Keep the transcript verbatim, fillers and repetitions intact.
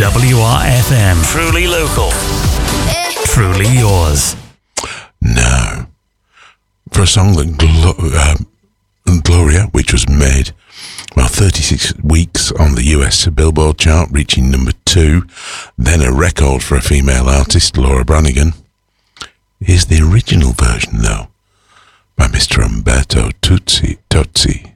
W R F M. Truly local. Truly yours. No. For a song that Glo- uh, Gloria, which was made, well, thirty-six weeks on the U S Billboard chart, reaching number two, then a record for a female artist, Laura Branigan. Here's the original version, though, by Mister Umberto Tozzi. Tozzi.